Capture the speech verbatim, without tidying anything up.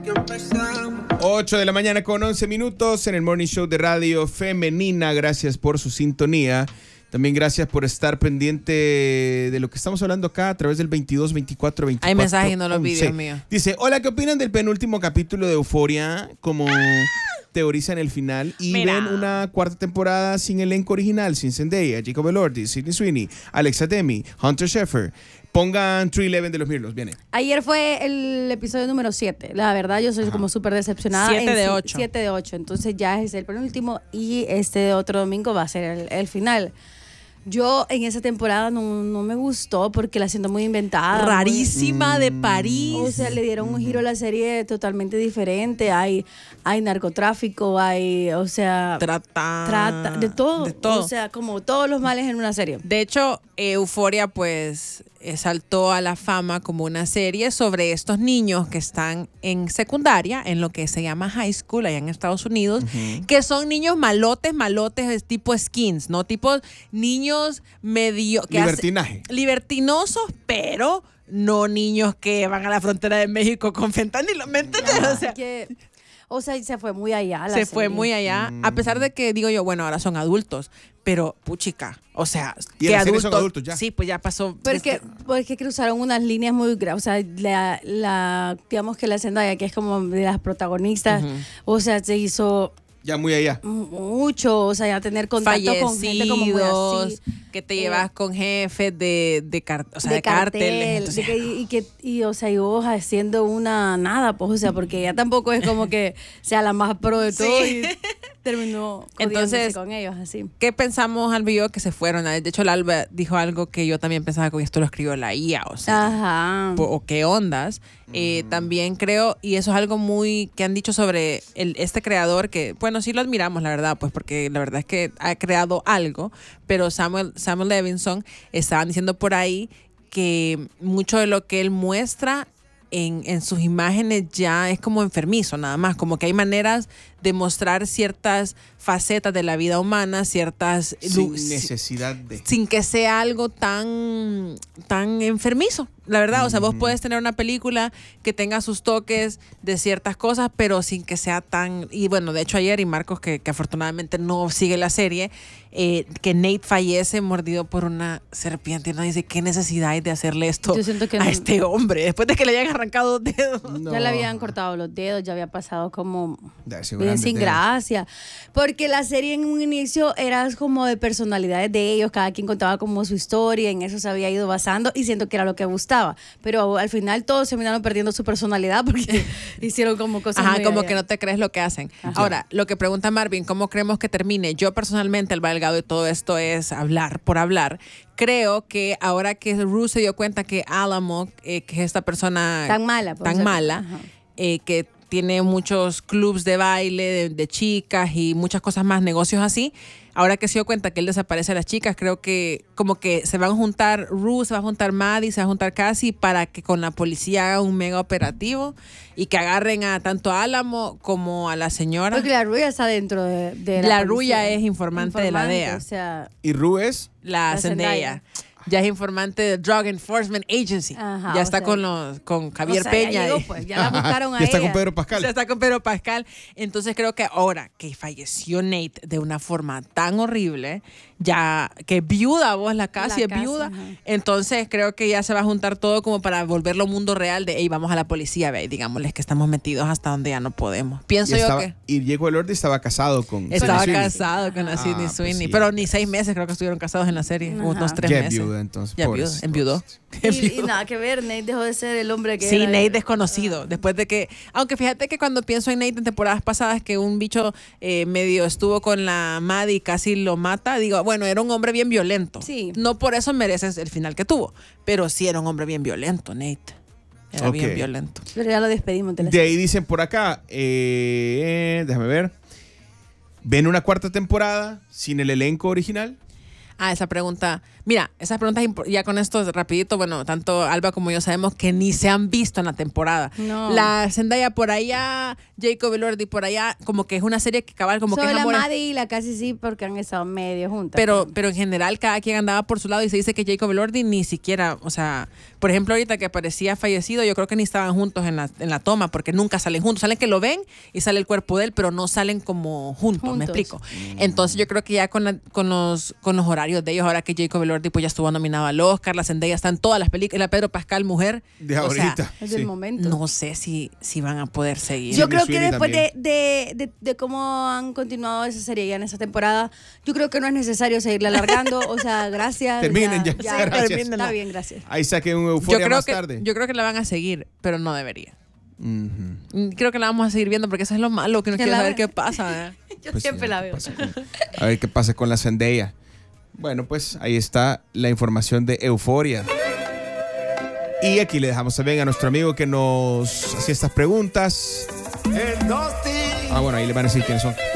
ocho de la mañana con once minutos en el Morning Show de Radio Femenina. Gracias por su sintonía. También gracias por estar pendiente de lo que estamos hablando acá a través del veintidós, veinticuatro, veinticuatro. Hay mensajes y no los once. videos míos. Dice, hola, ¿qué opinan del penúltimo capítulo de Euphoria? Como teorizan el final. Y Mira. ven una cuarta temporada sin elenco original, sin Zendaya, Jacob Elordi, Sydney Sweeney, Alexa Demi, Hunter Schafer. Pongan trescientos once de los Mirlos, viene. Ayer fue el episodio número siete. La verdad, yo soy Ajá. como súper decepcionada. siete de ocho. siete de ocho. Entonces ya es el penúltimo y este otro domingo va a ser el, el final. Yo en esa temporada no, no me gustó porque la siento muy inventada. Rarísima muy, de París. O sea, le dieron un giro a la serie totalmente diferente. Hay, hay narcotráfico, hay, o sea... Trata. Trata, de todo. De todo. O sea, como todos los males en una serie. De hecho, Euphoria pues saltó a la fama como una serie sobre estos niños que están en secundaria, en lo que se llama high school allá en Estados Unidos, uh-huh. que son niños malotes, malotes tipo skins, ¿no? Tipo niños medio... Que Libertinaje. Hace, libertinosos, pero no niños que van a la frontera de México con fentanilo, ¿me entiendes? No, o sea, que, o sea, se fue muy allá. La se serie. fue muy allá, mm. a pesar de que, digo yo, bueno, ahora son adultos, pero puchica, o sea, ¿y que adultos son adultos ya? Sí, pues ya pasó. Pero es que, pues que cruzaron unas líneas muy graves, o sea, la, la, digamos que la Zendaya, que es como de las protagonistas, uh-huh. o sea, se hizo... Ya muy allá. Mucho, o sea, ya tener contacto con gente como muy así. Que te llevas eh, con jefes de, de, car, o sea, de, de carteles. Cartel, de que, y, que, y, o sea, y vos haciendo una nada, pues, o sea, porque ella tampoco es como que sea la más pro de todo sí. y terminó entonces con ellos, así. ¿Qué pensamos, Alba y yo, que se fueron? De hecho, el Alba dijo algo que yo también pensaba que esto lo escribió la I A, o sea, Ajá. o qué ondas. Mm. Eh, también creo, y eso es algo muy que han dicho sobre el, este creador, que, bueno, sí lo admiramos, la verdad, pues, porque la verdad es que ha creado algo, pero Samuel Samuel Levinson, estaban diciendo por ahí que mucho de lo que él muestra en, en sus imágenes ya es como enfermizo, nada más, como que hay maneras de mostrar ciertas facetas de la vida humana, ciertas... Sin necesidad de... Sin que sea algo tan, tan enfermizo, la verdad. O sea, vos puedes tener una película que tenga sus toques de ciertas cosas, pero sin que sea tan... Y bueno, de hecho ayer, y Marcos, que, que afortunadamente no sigue la serie, eh, que Nate fallece mordido por una serpiente. Y uno dice, ¿qué necesidad hay de hacerle esto que a no, este hombre? Después de que le hayan arrancado dos dedos. No. Ya le habían cortado los dedos, ya había pasado como... Bien sin gracia, porque la serie en un inicio era como de personalidades de ellos, cada quien contaba como su historia, en eso se había ido basando y siento que era lo que gustaba, pero al final todos terminaron perdiendo su personalidad porque hicieron como cosas Ajá, muy como allá. que no te crees lo que hacen. Ajá. Ahora, lo que pregunta Marvin, ¿cómo creemos que termine? Yo personalmente, el Valgado de todo esto es hablar por hablar. Creo que ahora que Rue se dio cuenta que Alamo, eh, que es esta persona tan mala, tan ser, mala, eh, que tiene muchos clubs de baile de, de chicas y muchas cosas más, negocios así. Ahora que se dio cuenta que él desaparece a las chicas, creo que como que se van a juntar Rue, se va a juntar Maddie, se va a juntar Cassie para que con la policía haga un mega operativo y que agarren a tanto a Álamo como a la señora. Porque la Rue ya está dentro de, de la La policía. Rue ya es informante, informante de la D E A. O sea, ¿y Rue es? La, la Zendaya. Ya es informante de Drug Enforcement Agency. Ajá, ya está sea, con los con Javier o sea, Peña. Ya, llegó, pues, ya la buscaron a ya está ella. con Pedro Pascal. Ya está con Pedro Pascal. Entonces creo que ahora que falleció Nate de una forma tan horrible, ya que viuda, vos la Cassie es viuda, ajá. entonces creo que ya se va a juntar todo como para volverlo mundo real de, hey, vamos a la policía, ve, digámosles que estamos metidos hasta donde ya no podemos. Pienso y yo estaba, que... Y Jacob Elordi estaba casado con Estaba Sydney casado Sweeney. con la Sydney Ah, Sweeney, pues sí. pero ni seis meses creo que estuvieron casados en la serie, Ajá. unos tres ya meses. Viuda, entonces, ya viuda, enviudó. Y, y nada que ver, Nate dejó de ser el hombre que Sí, era. Nate desconocido. Después de que, aunque fíjate que cuando pienso en Nate en temporadas pasadas, que un bicho eh, medio estuvo con la Maddie y casi lo mata, digo, bueno, era un hombre bien violento. Sí. No por eso mereces el final que tuvo, pero sí era un hombre bien violento, Nate. Era okay. bien violento. Pero ya lo despedimos. De, de ahí dicen por acá, eh, déjame ver, ¿ven una cuarta temporada sin el elenco original? Ah, esa pregunta. Mira, esas preguntas, ya con esto rapidito, bueno, tanto Alba como yo sabemos que ni se han visto en la temporada. No. La Zendaya por allá, Jacob Elordi por allá, como que es una serie que cabal como Solo que es la amor. Maddie y la Cassie sí, porque han estado medio juntas. Pero, pero en general cada quien andaba por su lado y se dice que Jacob Elordi ni siquiera, o sea, Por ejemplo, ahorita que parecía fallecido, yo creo que ni estaban juntos en la, en la toma, porque nunca salen juntos. Salen que lo ven y sale el cuerpo de él, pero no salen como juntos, juntos. ¿Me explico? Mm. Entonces yo creo que ya con, la, con, los, con los horarios de ellos, ahora que Jacob Elordi pues ya estuvo nominado al Oscar, la Zendaya está en todas las películas, la Pedro Pascal, mujer. De ahorita. Sea, es sí. el momento. No sé si, si van a poder seguir. Yo creo que después de, de, de, de cómo han continuado esa serie ya en esa temporada, yo creo que no es necesario seguirla alargando. O sea, gracias. Terminen ya. ya, ya gracias. Está bien, gracias. Ahí saquen un Euforia más que, tarde. Yo creo que la van a seguir, pero no debería. Uh-huh. Creo que la vamos a seguir viendo porque eso es lo malo, que no quiero saber qué pasa. ¿eh? Yo pues siempre sí, la veo. Con, a ver qué pasa con la Zendaya. Bueno, pues ahí está la información de Euforia. Y aquí le dejamos también a nuestro amigo que nos hacía estas preguntas. Ah, bueno, ahí le van a decir quiénes son.